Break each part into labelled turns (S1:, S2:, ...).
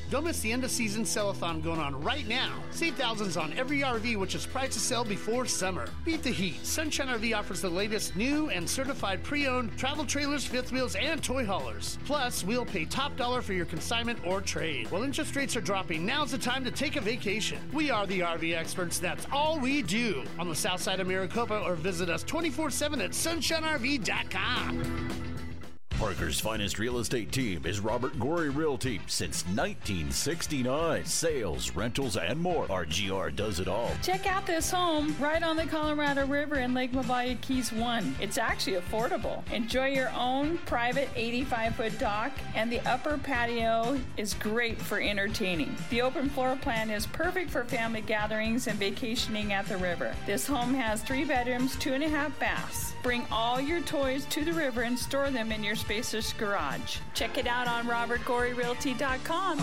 S1: Don't miss the end-of-season sell-a-thon going on right now. Save thousands on every RV, which is priced to sell before summer. Beat the heat. Sunshine RV offers the latest new and certified pre-owned travel trailers, fifth wheels, and toy haulers. Plus, we'll pay top dollar for your consignment or trade. While interest rates are dropping, now's the time to take a vacation. We are the RV experts. That's all we do. On the south side of Maricopa, or visit us 24/7 at sunshinerv.com.
S2: Parker's finest real estate team is Robert Gorey Realty since 1969. Sales, rentals, and more. RGR does it all.
S3: Check out this home right on the Colorado River in Lake Mavalia Keys 1. It's actually affordable. Enjoy your own private 85-foot dock, and the upper patio is great for entertaining. The open floor plan is perfect for family gatherings and vacationing at the river. This home has 3 bedrooms, 2.5 baths. Bring all your toys to the river and store them in your spacious garage. Check it out on robertgoreyrealty.com.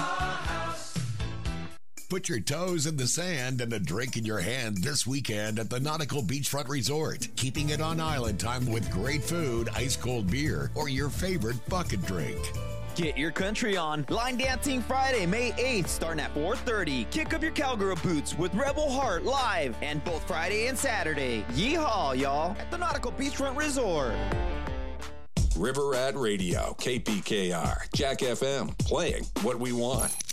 S4: Put your toes in the sand and a drink in your hand this weekend at the Nautical Beachfront Resort. Keeping it on island time with great food, ice-cold beer, or your favorite bucket drink.
S5: Get your country on. Line Dancing Friday, May 8th, starting at 4:30. Kick up your cowgirl boots with Rebel Heart live, and both Friday and Saturday. Yeehaw, y'all, at the Nautical Beachfront Resort.
S6: River Rat Radio, KPKR, Jack FM, playing what we want.